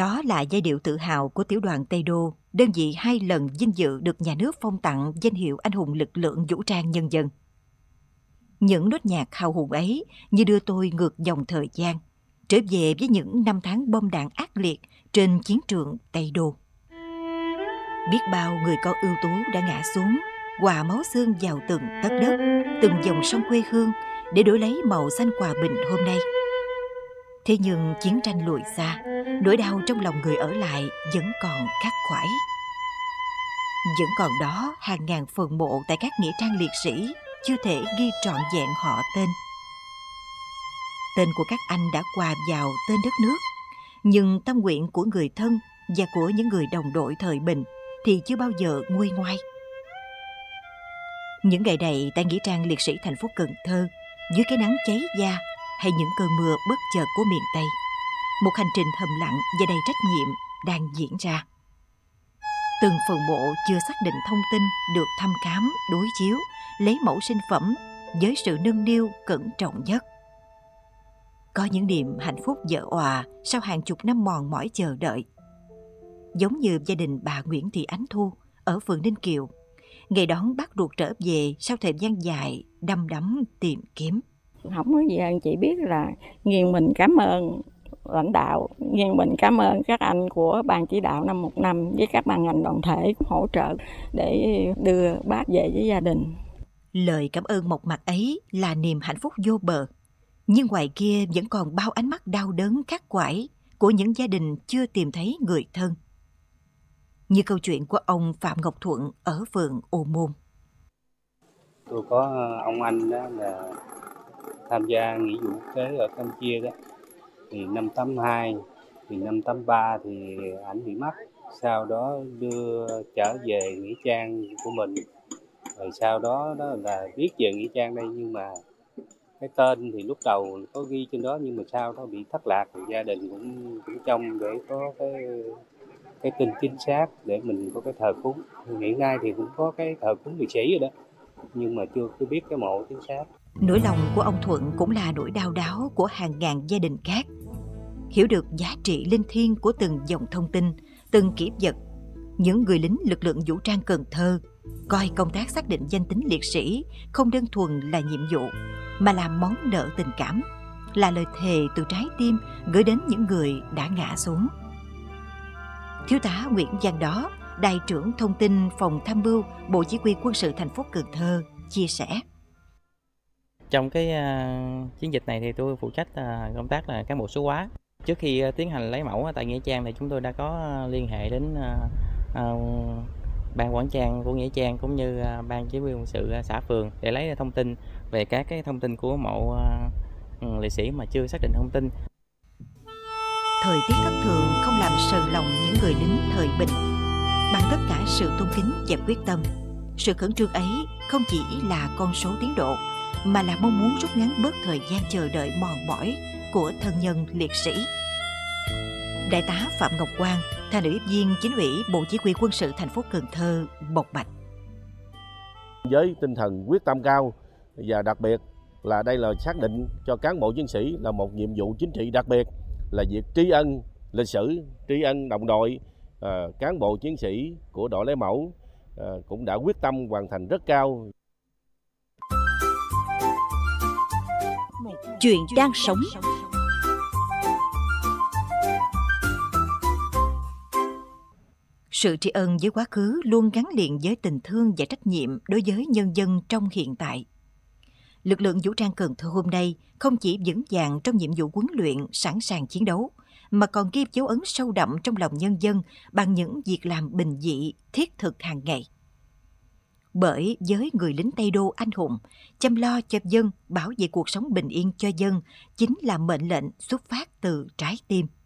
Đó là giai điệu tự hào của tiểu đoàn Tây Đô, đơn vị 2 lần vinh dự được nhà nước phong tặng danh hiệu anh hùng lực lượng vũ trang nhân dân. Những nốt nhạc hào hùng ấy như đưa tôi ngược dòng thời gian, trở về với những năm tháng bom đạn ác liệt trên chiến trường Tây Đô. Biết bao người con ưu tú đã ngã xuống, hòa máu xương vào từng tấc đất, từng dòng sông quê hương để đổi lấy màu xanh hòa bình hôm nay. Thế nhưng chiến tranh lùi xa, nỗi đau trong lòng người ở lại vẫn còn khắc khoải. Vẫn còn đó hàng ngàn phần mộ tại các nghĩa trang liệt sĩ chưa thể ghi trọn vẹn họ tên. Tên của các anh đã hòa vào tên đất nước, nhưng tâm nguyện của người thân và của những người đồng đội thời bình thì chưa bao giờ nguôi ngoai. Những ngày này tại nghĩa trang liệt sĩ thành phố Cần Thơ, dưới cái nắng cháy da hay những cơn mưa bất chợt của miền Tây, một hành trình thầm lặng và đầy trách nhiệm đang diễn ra. Từng phần mộ chưa xác định thông tin được thăm khám, đối chiếu, lấy mẫu sinh phẩm với sự nâng niu cẩn trọng nhất. Có những niềm hạnh phúc vỡ òa sau hàng chục năm mòn mỏi chờ đợi. Giống như gia đình bà Nguyễn Thị Ánh Thu ở phường Ninh Kiều, ngày đón bác ruột trở về sau thời gian dài đăm đắm tìm kiếm. Không có gì hơn, chỉ biết là nghiêng mình cảm ơn lãnh đạo, nghiêng mình cảm ơn các anh của ban chỉ đạo 515 với các ban ngành đoàn thể hỗ trợ để đưa bác về với gia đình. Lời cảm ơn một mặt ấy là niềm hạnh phúc vô bờ, nhưng ngoài kia vẫn còn bao ánh mắt đau đớn khắc khoải của những gia đình chưa tìm thấy người thân. Như câu chuyện của ông Phạm Ngọc Thuận ở phường Ô Môn. Tôi có ông anh đó là tham gia nghĩa vụ quốc tế ở Campuchia đó, thì năm 82, thì năm 83 thì ảnh bị mất, sau đó đưa trở về nghĩa trang của mình, rồi sau đó đó là viết về nghĩa trang đây, nhưng mà cái tên thì lúc đầu có ghi trên đó nhưng mà sau đó bị thất lạc, thì gia đình cũng trông để có cái tin chính xác để mình có cái thờ cúng. Hiện nay thì cũng có cái thờ cúng liệt sĩ rồi đó, nhưng mà chưa có biết cái mộ chính xác. Nỗi lòng của ông Thuận cũng là nỗi đau đáu của hàng ngàn gia đình khác. Hiểu được giá trị linh thiêng của từng dòng thông tin, từng kỷ vật, những người lính lực lượng vũ trang Cần Thơ coi công tác xác định danh tính liệt sĩ không đơn thuần là nhiệm vụ, mà là món nợ tình cảm, là lời thề từ trái tim gửi đến những người đã ngã xuống. Thiếu tá Nguyễn Văn Đó, Đại trưởng Thông tin Phòng Tham mưu Bộ Chỉ huy Quân sự thành phố Cần Thơ chia sẻ. Trong cái chiến dịch này thì tôi phụ trách công tác là cán bộ số hóa. Trước khi tiến hành lấy mẫu tại nghĩa trang thì chúng tôi đã có liên hệ đến ban quản trang của nghĩa trang cũng như ban chỉ huy quân sự xã phường để lấy thông tin về các cái thông tin của mộ liệt sĩ mà chưa xác định thông tin. Thời tiết thất thường không làm sờ lòng những người lính thời bình. Bằng tất cả sự tôn kính và quyết tâm, sự khẩn trương ấy không chỉ là con số tiến độ, mà là mong muốn rút ngắn bớt thời gian chờ đợi mòn mỏi của thân nhân liệt sĩ. Đại tá Phạm Ngọc Quang, Thành ủy viên Chính ủy Bộ Chỉ huy Quân sự thành phố Cần Thơ bộc bạch. Với tinh thần quyết tâm cao và đặc biệt là đây là xác định cho cán bộ chiến sĩ là một nhiệm vụ chính trị đặc biệt, là việc tri ân lịch sử, tri ân đồng đội. Cán bộ chiến sĩ của đội lấy mẫu cũng đã quyết tâm hoàn thành rất cao. Chuyện đang sống. Sự tri ân với quá khứ luôn gắn liền với tình thương và trách nhiệm đối với nhân dân trong hiện tại. Lực lượng vũ trang Cần Thơ hôm nay không chỉ vững vàng trong nhiệm vụ huấn luyện, sẵn sàng chiến đấu, mà còn ghi dấu ấn sâu đậm trong lòng nhân dân bằng những việc làm bình dị, thiết thực hàng ngày. Bởi với người lính Tây Đô anh hùng, chăm lo cho dân, bảo vệ cuộc sống bình yên cho dân chính là mệnh lệnh xuất phát từ trái tim.